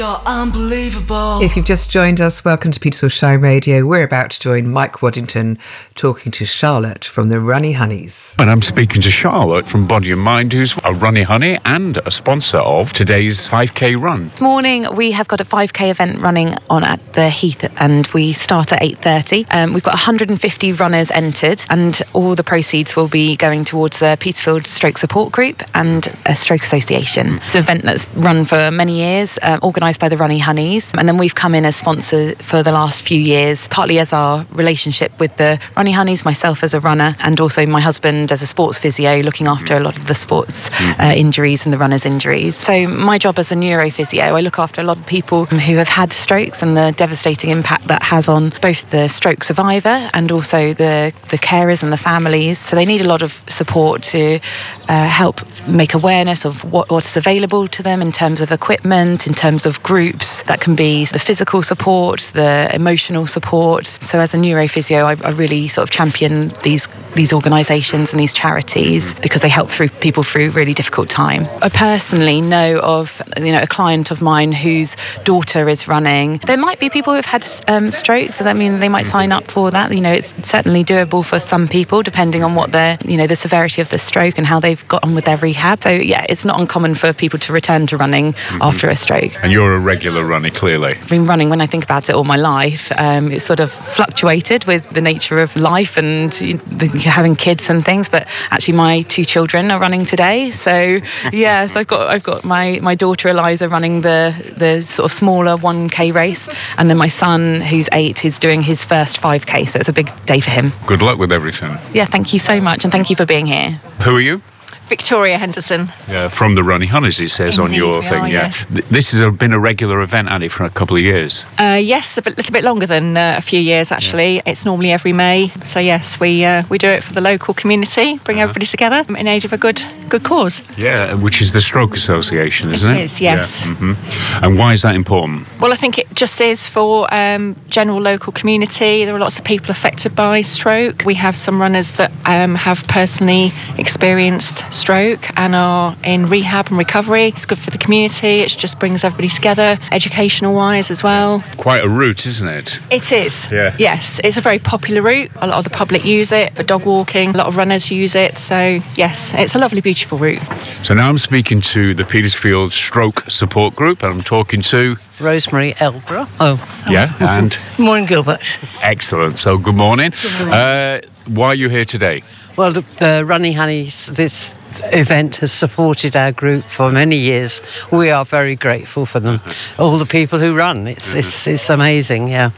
You're unbelievable. If you've just joined us, welcome to Petersfield Shine Radio. We're about to join Mike Waddington talking to Charlotte from the Runny Honeys. And I'm speaking to Charlotte from Body and Mind, who's a Runny Honey and a sponsor of today's 5K run. This morning we have got a 5K event running on at the Heath, and we start at 8:30. We've got 150 runners entered, and all the proceeds will be going towards the Petersfield Stroke Support Group and a Stroke Association. It's an event that's run for many years, organised by the Runny Honeys, and then we've come in as sponsor for the last few years, partly as our relationship with the Runny Honeys, myself as a runner, and also my husband as a sports physio, looking after a lot of the sports injuries and the runners' injuries. So my job as a neurophysio, I look after a lot of people who have had strokes and the devastating impact that has on both the stroke survivor and also the carers and the families. So they need a lot of support to help make awareness of what is available to them in terms of equipment, in terms of groups. That can be the physical support, the emotional support. So as a neurophysio, I really sort of champion these organisations and these charities because they help people through really difficult time. I personally know of a client of mine whose daughter is running. There might be people who've had strokes, so that means they might sign up for that. It's certainly doable for some people depending on what the severity of the stroke and how they've got on with their rehab. So yeah, it's not uncommon for people to return to running after a stroke. And you're a regular runner, clearly. I've been running, when I think about it, all my life. It's sort of fluctuated with the nature of life and having kids and things, but actually my two children are running today. So yes, I've got my daughter Eliza running the sort of smaller 1K race, and then my son, who's 8, is doing his first 5K, so it's a big day for him. Good luck with everything. Yeah, thank you so much, and thank you for being here. Who are you? Victoria Henderson. Yeah, from the Runny Honeys, it says. Indeed, on your we thing. are, Yeah, yes. This has been a regular event, hasn't it, for a couple of years? Yes, a little bit longer than a few years actually. Yeah. It's normally every May. So yes, we do it for the local community, bring everybody together in aid of a good cause. Yeah, which is the Stroke Association, isn't it? It is, yes. Yeah. Mm-hmm. And why is that important? Well, I think it just is for general local community. There are lots of people affected by stroke. We have some runners that have personally experienced stroke and are in rehab and recovery. It's good for the community. It just brings everybody together, educational wise as well. Quite a route, isn't it? It is. Yeah. Yes, it's a very popular route. A lot of the public use it for dog walking. A lot of runners use it. So yes, it's a lovely, beautiful route. So now I'm speaking to the Petersfield Stroke Support Group, and I'm talking to Rosemary Elborough. Yeah, and Morning, Gilbert. Excellent. So good morning. Why are you here today? Well, the Runny Honeys, this event has supported our group for many years. We are very grateful for them. All the people who run, it's amazing. Yeah.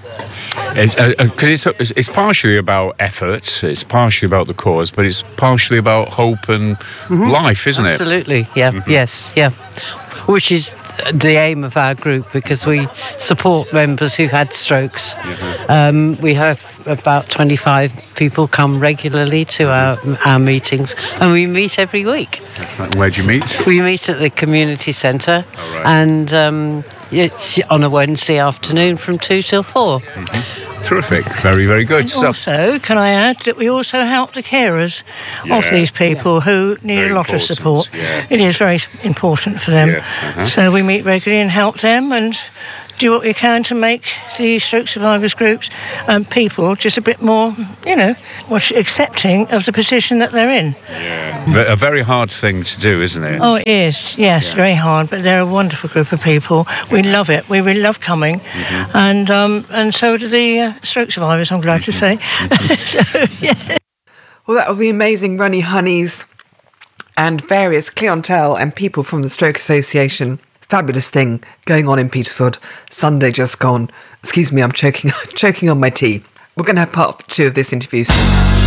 It's partially about effort, it's partially about the cause, but it's partially about hope and life, isn't it? Absolutely. Yeah. Yes. Yeah. Which is the aim of our group, because we support members who've had strokes. We have about 25 people come regularly to our meetings, and we meet every week. Where do you meet? We meet at the community centre, Oh, right. and it's on a Wednesday afternoon from 2 till 4. Terrific. Very, very good. And also, can I add that we also help the carers of these people who need Very a lot of important, support. yeah. It is very important for them. Yeah, So we meet regularly and help them and do what we can to make the stroke survivors groups and people just a bit more, accepting of the position that they're in. A very hard thing to do, isn't it? Oh, it is. Yes, very hard, but they're a wonderful group of people. We love it. We really love coming, and so do the stroke survivors, I'm glad to say. So, yeah. Well, that was the amazing Runny Honeys and various clientele and people from the Stroke Association. Fabulous thing going on in Petersfield. Sunday just gone. Excuse me, I'm choking on my tea. We're going to have part 2 of this interview soon.